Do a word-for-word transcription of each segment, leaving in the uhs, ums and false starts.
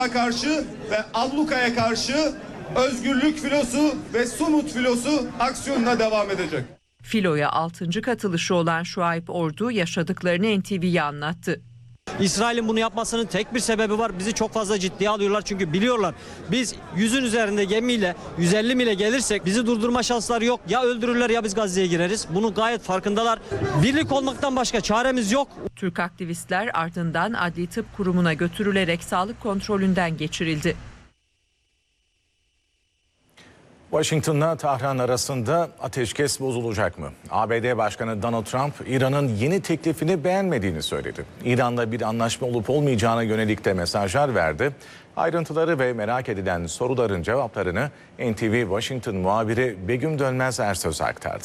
karşı ve ablukaya karşı özgürlük filosu ve Sumut filosu aksiyonuna devam edecek. Filoya altıncı katılışı olan Şuayb Ordu yaşadıklarını N T V'ye anlattı. İsrail'in bunu yapmasının tek bir sebebi var. Bizi çok fazla ciddiye alıyorlar çünkü biliyorlar biz yüzün üzerinde gemiyle yüz elli mile gelirsek bizi durdurma şansları yok. Ya öldürürler ya biz Gazze'ye gireriz. Bunu gayet farkındalar. Birlik olmaktan başka çaremiz yok. Türk aktivistler ardından Adli Tıp Kurumu'na götürülerek sağlık kontrolünden geçirildi. Washington'la Tahran arasında ateşkes bozulacak mı? A B D Başkanı Donald Trump, İran'ın yeni teklifini beğenmediğini söyledi. İran'la bir anlaşma olup olmayacağına yönelik de mesajlar verdi. Ayrıntıları ve merak edilen soruların cevaplarını N T V Washington muhabiri Begüm Dönmez Ersöz aktardı.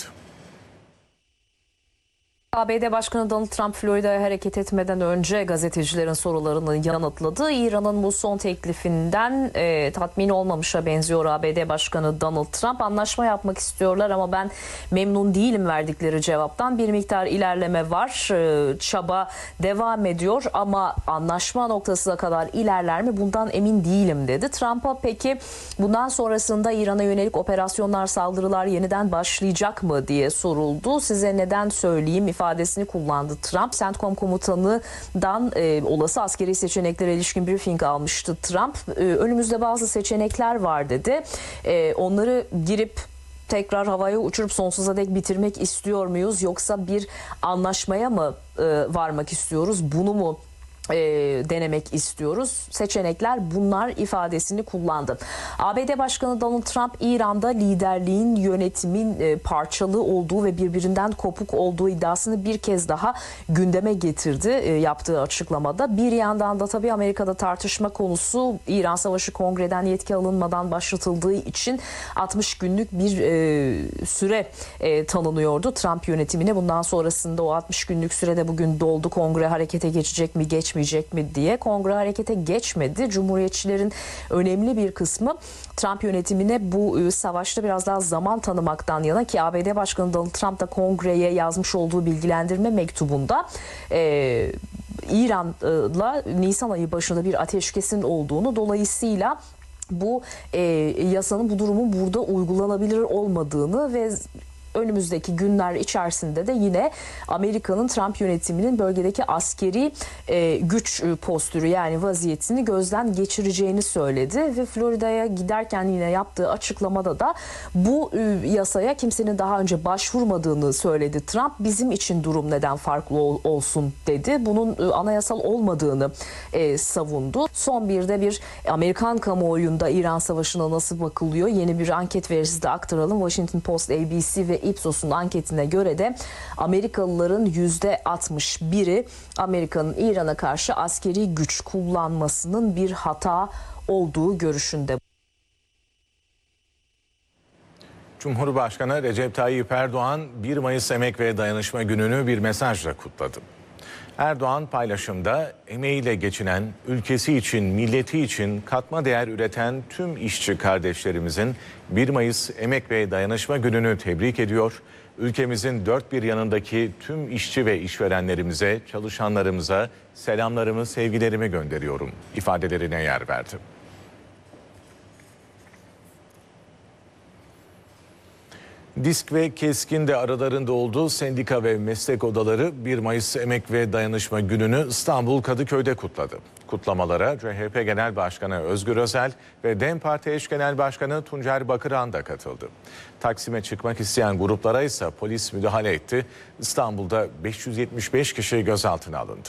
A B D Başkanı Donald Trump Florida'ya hareket etmeden önce gazetecilerin sorularını yanıtladı. İran'ın bu son teklifinden e, tatmin olmamışa benziyor A B D Başkanı Donald Trump. Anlaşma yapmak istiyorlar ama ben memnun değilim verdikleri cevaptan. Bir miktar ilerleme var, e, çaba devam ediyor ama anlaşma noktasına kadar ilerler mi bundan emin değilim dedi. Trump'a peki bundan sonrasında İran'a yönelik operasyonlar, saldırılar yeniden başlayacak mı diye soruldu. Size neden söyleyeyim ifadesini kullandı Trump. CENTCOM komutanından e, olası askeri seçeneklere ilişkin briefing almıştı Trump. E, önümüzde bazı seçenekler var dedi. E, onları girip tekrar havaya uçurup sonsuza dek bitirmek istiyor muyuz? Yoksa bir anlaşmaya mı e, varmak istiyoruz? Bunu mu E, denemek istiyoruz? Seçenekler bunlar ifadesini kullandı. A B D Başkanı Donald Trump İran'da liderliğin, yönetimin e, parçalı olduğu ve birbirinden kopuk olduğu iddiasını bir kez daha gündeme getirdi e, yaptığı açıklamada. Bir yandan da tabii Amerika'da tartışma konusu İran Savaşı Kongre'den yetki alınmadan başlatıldığı için altmış günlük bir e, süre e, tanınıyordu Trump yönetimine. Bundan sonrasında o altmış günlük sürede bugün doldu. Kongre harekete geçecek mi, geçmeyecek mi diye. Kongre harekete geçmedi. Cumhuriyetçilerin önemli bir kısmı Trump yönetimine bu savaşta biraz daha zaman tanımaktan yana ki A B D Başkanı Donald Trump da Kongre'ye yazmış olduğu bilgilendirme mektubunda e, İran'la Nisan ayı başında bir ateşkesin olduğunu, dolayısıyla bu e, yasanın, bu durumun burada uygulanabilir olmadığını ve önümüzdeki günler içerisinde de yine Amerika'nın Trump yönetiminin bölgedeki askeri e, güç postürü, yani vaziyetini gözden geçireceğini söyledi ve Florida'ya giderken yine yaptığı açıklamada da bu e, yasaya kimsenin daha önce başvurmadığını söyledi. Trump bizim için durum neden farklı ol, olsun dedi. Bunun e, anayasal olmadığını e, savundu. Son bir de bir Amerikan kamuoyunda İran Savaşı'na nasıl bakılıyor? Yeni bir anket verisi de aktaralım. Washington Post, A B C ve Ipsos'un anketine göre de Amerikalıların yüzde altmış biri Amerika'nın İran'a karşı askeri güç kullanmasının bir hata olduğu görüşünde. Cumhurbaşkanı Recep Tayyip Erdoğan bir Mayıs Emek ve Dayanışma Günü'nü bir mesajla kutladı. Erdoğan paylaşımda emeğiyle geçinen, ülkesi için, milleti için katma değer üreten tüm işçi kardeşlerimizin bir Mayıs Emek ve Dayanışma Günü'nü tebrik ediyor. Ülkemizin dört bir yanındaki tüm işçi ve işverenlerimize, çalışanlarımıza selamlarımı, sevgilerimi gönderiyorum ifadelerine yer verdi. Disk ve Keskin de aralarında olduğu sendika ve meslek odaları bir Mayıs Emek ve Dayanışma Günü'nü İstanbul Kadıköy'de kutladı. Kutlamalara C H P Genel Başkanı Özgür Özel ve DEM Parti Eş Genel Başkanı Tuncer Bakıran da katıldı. Taksim'e çıkmak isteyen gruplara ise polis müdahale etti. İstanbul'da beş yüz yetmiş beş kişi gözaltına alındı.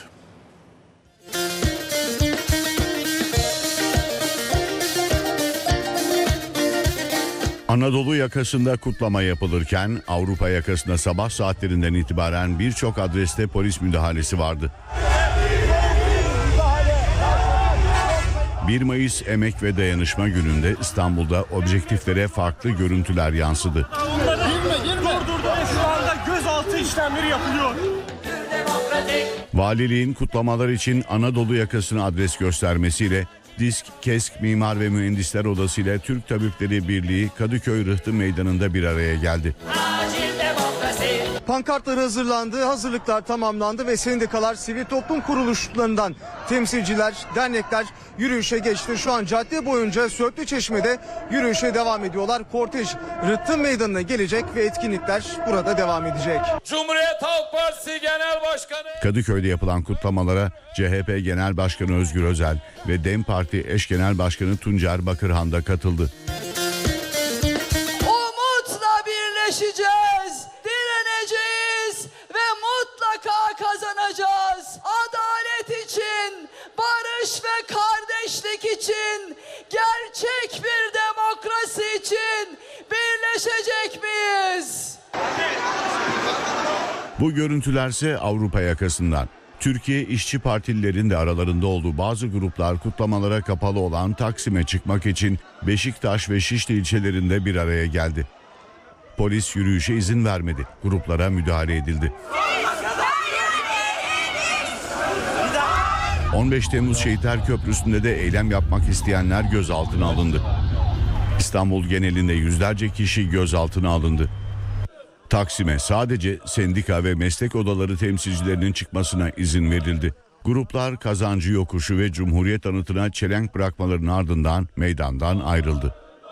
Anadolu yakasında kutlama yapılırken Avrupa yakasında sabah saatlerinden itibaren birçok adreste polis müdahalesi vardı. bir Mayıs Emek ve Dayanışma Günü'nde İstanbul'da objektiflere farklı görüntüler yansıdı. Girme, girme. Dur, dur, dur. Şu anda gözaltı işlemleri yapılıyor. Valiliğin kutlamalar için Anadolu yakasını adres göstermesiyle Disk, Kesk, Mimar ve Mühendisler Odası ile Türk Tabipleri Birliği Kadıköy Rıhtı Meydanı'nda bir araya geldi. Pankartlar hazırlandı, hazırlıklar tamamlandı ve sendikalar, sivil toplum kuruluşlarından temsilciler, dernekler yürüyüşe geçti. Şu an cadde boyunca Söğütlü Çeşme'de yürüyüşe devam ediyorlar. Kortej Rıhtım Meydanı'na gelecek ve etkinlikler burada devam edecek. Cumhuriyet Halk Partisi Genel Başkanı Kadıköy'de yapılan kutlamalara C H P Genel Başkanı Özgür Özel ve DEM Parti eş genel başkanı Tuncer Bakırhan da katıldı. Umutla birleşeceğiz, direneceğiz ve mutlaka kazanacağız. Adalet için, barış ve kardeşlik için, gerçek bir demokrasi için birleşecek miyiz? Bu görüntülerse Avrupa yakasından. Türkiye İşçi Partililerin de aralarında olduğu bazı gruplar kutlamalara kapalı olan Taksim'e çıkmak için Beşiktaş ve Şişli ilçelerinde bir araya geldi. Polis yürüyüşe izin vermedi. Gruplara müdahale edildi. on beş Temmuz Şehitler Köprüsü'nde de eylem yapmak isteyenler gözaltına alındı. İstanbul genelinde yüzlerce kişi gözaltına alındı. Taksim'e sadece sendika ve meslek odaları temsilcilerinin çıkmasına izin verildi. Gruplar Kazancı Yokuşu ve Cumhuriyet Anıtı'na çelenk bırakmalarının ardından meydandan ayrıldı.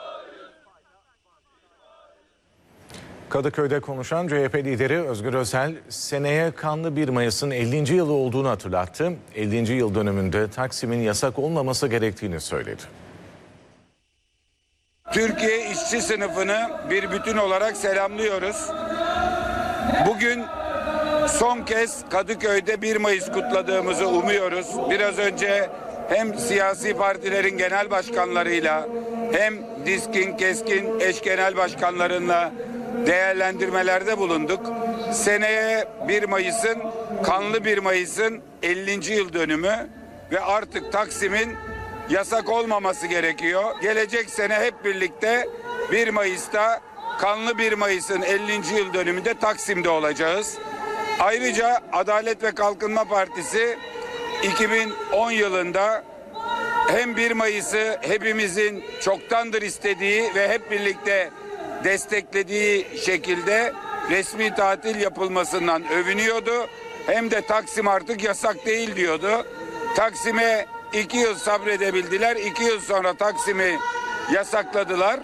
Kadıköy'de konuşan C H P lideri Özgür Özel, seneye kanlı bir Mayıs'ın ellinci yılı olduğunu hatırlattı. ellinci yıl dönümünde Taksim'in yasak olmaması gerektiğini söyledi. Türkiye işçi sınıfını bir bütün olarak selamlıyoruz. Bugün son kez Kadıköy'de bir Mayıs kutladığımızı umuyoruz. Biraz önce hem siyasi partilerin genel başkanlarıyla hem DİSK'in, KESK'in eş genel başkanlarıyla değerlendirmelerde bulunduk. Seneye bir Mayıs'ın, kanlı bir Mayıs'ın ellinci yıl dönümü ve artık Taksim'in yasak olmaması gerekiyor. Gelecek sene hep birlikte bir Mayıs'ta kanlı bir Mayıs'ın ellinci yıl dönümünde Taksim'de olacağız. Ayrıca Adalet ve Kalkınma Partisi iki bin on yılında hem bir Mayıs'ı hepimizin çoktandır istediği ve hep birlikte desteklediği şekilde resmi tatil yapılmasından övünüyordu. Hem de Taksim artık yasak değil diyordu. Taksim'e iki yıl sabredebildiler. İki yıl sonra Taksim'i yasakladılar.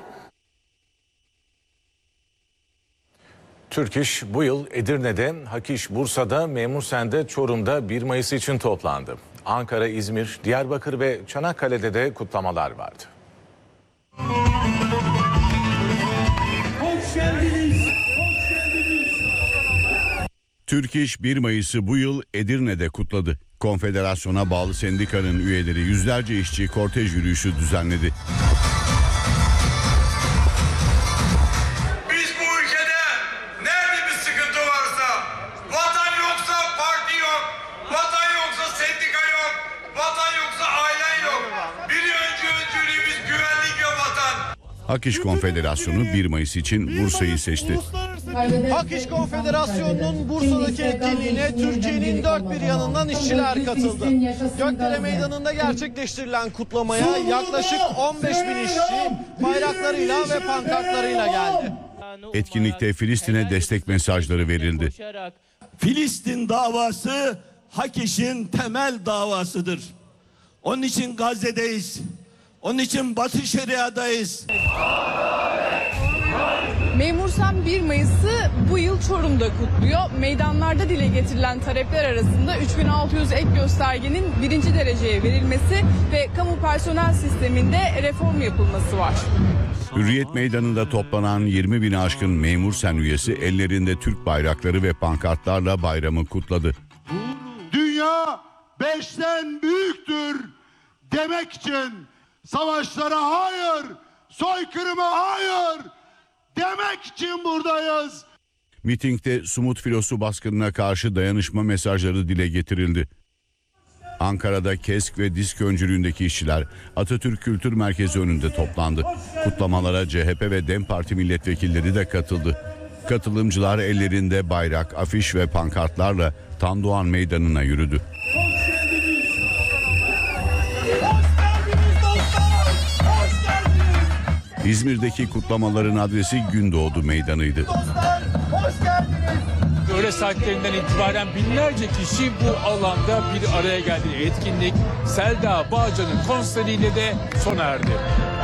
Türk İş bu yıl Edirne'de, Hak İş Bursa'da, Memursen'de, Çorum'da bir Mayıs için toplandı. Ankara, İzmir, Diyarbakır ve Çanakkale'de de kutlamalar vardı. Hoş geldiniz. Hoş geldiniz. Türk İş bir Mayıs'ı bu yıl Edirne'de kutladı. Konfederasyona bağlı sendikanın üyeleri yüzlerce işçi kortej yürüyüşü düzenledi. biz bu ülkede nerede bir sıkıntı varsa, vatan yoksa parti yok, vatan yoksa sendika yok, vatan yoksa ailen yok. Bir önce öncülüğümüz güvenlik ve vatan. Hak İş Konfederasyonu bir Mayıs için Bursa'yı seçti. Hak İş Konfederasyonu'nun Bursa'daki etkinliğine Türkiye'nin dört bir yanından işçiler katıldı. Gökdere Meydanı'nda gerçekleştirilen kutlamaya yaklaşık on beş bin işçi bayraklarıyla ve pankartlarıyla geldi. Etkinlikte Filistin'e destek mesajları verildi. Filistin davası Hak İş'in temel davasıdır. Onun için Gazze'deyiz. Onun için Batı Şeria'dayız. Memursen bir Mayıs'ı bu yıl Çorum'da kutluyor. Meydanlarda dile getirilen talepler arasında üç bin altı yüz ek göstergenin birinci dereceye verilmesi ve kamu personel sisteminde reform yapılması var. Hürriyet Meydanı'nda toplanan yirmi bini aşkın Memursen üyesi ellerinde Türk bayrakları ve pankartlarla bayramı kutladı. Dünya beşten büyüktür demek için savaşlara hayır, soykırıma hayır demek için buradayız. Mitingde Sumut filosu baskınına karşı dayanışma mesajları dile getirildi. Ankara'da KESK ve DİSK öncülüğündeki işçiler Atatürk Kültür Merkezi önünde toplandı. Kutlamalara C H P ve DEM Parti milletvekilleri de katıldı. Katılımcılar ellerinde bayrak, afiş ve pankartlarla Tandoğan Meydanı'na yürüdü. İzmir'deki kutlamaların adresi Gündoğdu Meydanı'ydı. Dostlar, hoş geldiniz. öğle saatlerinden itibaren binlerce kişi bu alanda bir araya geldi. Etkinlik Selda Bağcan'ın konseriyle de sona erdi.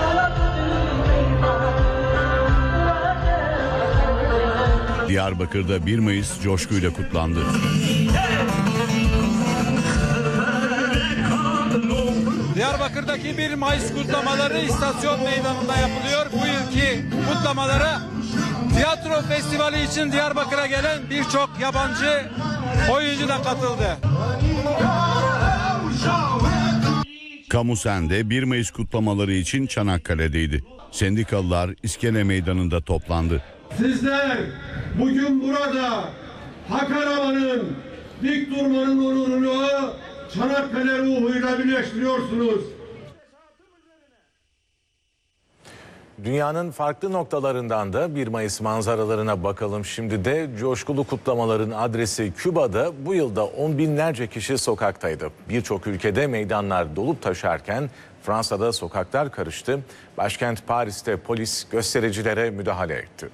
Diyarbakır'da bir Mayıs coşkuyla kutlandı. Diyarbakır'daki bir Mayıs kutlamaları istasyon meydanında yapılıyor. Bu yılki kutlamalara tiyatro festivali için Diyarbakır'a gelen birçok yabancı oyuncu da katıldı. Kamusen de bir Mayıs kutlamaları için Çanakkale'deydi. Sendikalılar İskele Meydanı'nda toplandı. Sizler bugün burada hak aramanın, dik durmanın onurunu Çanakkale ruhuyla birleştiriyorsunuz. Dünyanın farklı noktalarından da bir Mayıs manzaralarına bakalım. Şimdi de coşkulu kutlamaların adresi Küba'da bu yılda on binlerce kişi sokaktaydı. Birçok ülkede meydanlar dolup taşarken Fransa'da sokaklar karıştı. Başkent Paris'te polis göstericilere müdahale etti.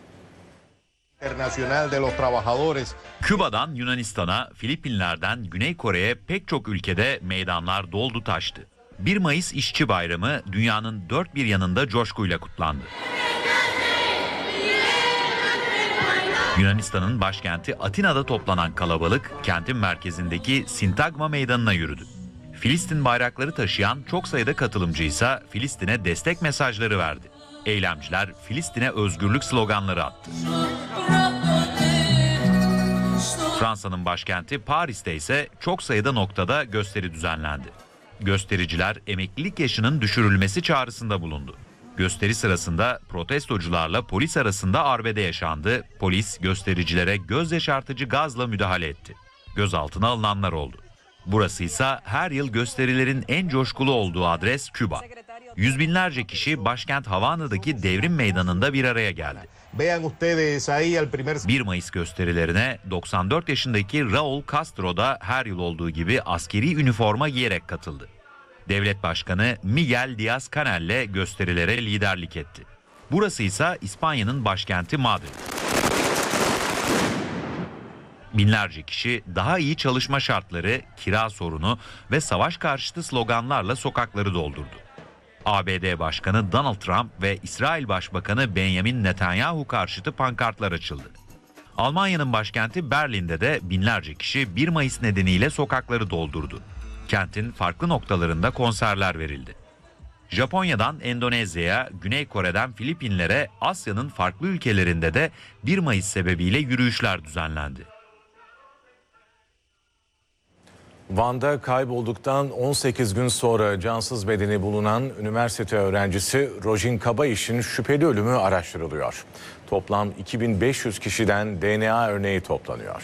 Küba'dan Yunanistan'a, Filipinler'den Güney Kore'ye pek çok ülkede meydanlar doldu taştı. bir Mayıs İşçi Bayramı dünyanın dört bir yanında coşkuyla kutlandı. Yunanistan'ın başkenti Atina'da toplanan kalabalık kentin merkezindeki Sintagma Meydanı'na yürüdü. Filistin bayrakları taşıyan çok sayıda katılımcı ise Filistin'e destek mesajları verdi. Eylemciler Filistin'e özgürlük sloganları attı. Fransa'nın başkenti Paris'te ise çok sayıda noktada gösteri düzenlendi. Göstericiler emeklilik yaşının düşürülmesi çağrısında bulundu. Gösteri sırasında protestocularla polis arasında arbede yaşandı. Polis göstericilere göz yaşartıcı gazla müdahale etti. Gözaltına alınanlar oldu. Burası ise her yıl gösterilerin en coşkulu olduğu adres Küba. Yüz binlerce kişi başkent Havana'daki Devrim Meydanı'nda bir araya geldi. bir Mayıs gösterilerine doksan dört yaşındaki Raul Castro da her yıl olduğu gibi askeri üniforma giyerek katıldı. Devlet Başkanı Miguel Díaz-Canel'le gösterilere liderlik etti. Burası ise İspanya'nın başkenti Madrid. Binlerce kişi daha iyi çalışma şartları, kira sorunu ve savaş karşıtı sloganlarla sokakları doldurdu. A B D Başkanı Donald Trump ve İsrail Başbakanı Benjamin Netanyahu karşıtı pankartlar açıldı. Almanya'nın başkenti Berlin'de de binlerce kişi bir Mayıs nedeniyle sokakları doldurdu. Kentin farklı noktalarında konserler verildi. Japonya'dan Endonezya'ya, Güney Kore'den Filipinlere, Asya'nın farklı ülkelerinde de bir Mayıs sebebiyle yürüyüşler düzenlendi. Van'da kaybolduktan on sekiz gün sonra cansız bedeni bulunan üniversite öğrencisi Rojin Kabayiş'in şüpheli ölümü araştırılıyor. Toplam iki bin beş yüz kişiden D N A örneği toplanıyor.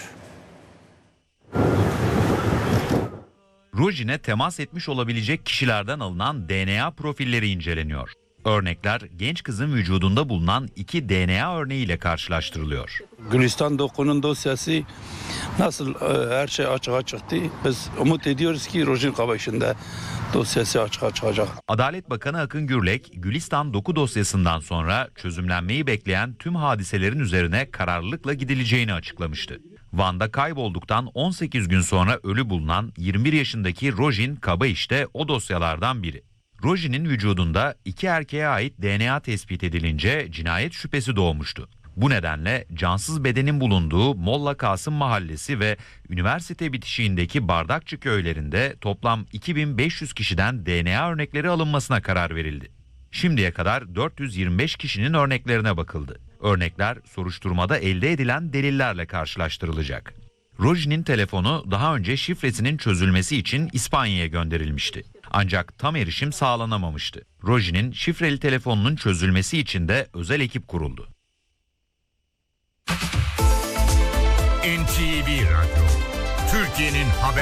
Rojin'e temas etmiş olabilecek kişilerden alınan D N A profilleri inceleniyor. Örnekler genç kızın vücudunda bulunan iki D N A örneğiyle karşılaştırılıyor. Gülistan Doku'nun dosyası nasıl her şey açığa çıktı. Biz umut ediyoruz ki Rojin Kabayiş'in de dosyası açığa çıkacak. Adalet Bakanı Akın Gürlek, Gülistan Doku dosyasından sonra çözümlenmeyi bekleyen tüm hadiselerin üzerine kararlılıkla gidileceğini açıklamıştı. Van'da kaybolduktan on sekiz gün sonra ölü bulunan yirmi bir yaşındaki Rojin Kabayiş de o dosyalardan biri. Rojin'in vücudunda iki erkeğe ait D N A tespit edilince cinayet şüphesi doğmuştu. Bu nedenle cansız bedenin bulunduğu Molla Kasım Mahallesi ve üniversite bitişiğindeki Bardakçı köylerinde toplam iki bin beş yüz kişiden D N A örnekleri alınmasına karar verildi. Şimdiye kadar dört yüz yirmi beş kişinin örneklerine bakıldı. Örnekler soruşturmada elde edilen delillerle karşılaştırılacak. Rojin'in telefonu daha önce şifresinin çözülmesi için İspanya'ya gönderilmişti. Ancak tam erişim sağlanamamıştı. Rojin'in şifreli telefonunun çözülmesi için de özel ekip kuruldu. N T V Radyo, Türkiye'nin haber